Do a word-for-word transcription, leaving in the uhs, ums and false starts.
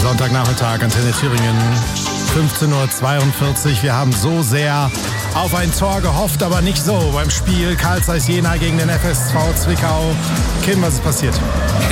Sonntagnachmittag, Antenne Thüringen, fünfzehn Uhr zweiundvierzig. Wir haben so sehr auf ein Tor gehofft, aber nicht so beim Spiel Carl Zeiss Jena gegen den F S V Zwickau. Kim, was ist passiert?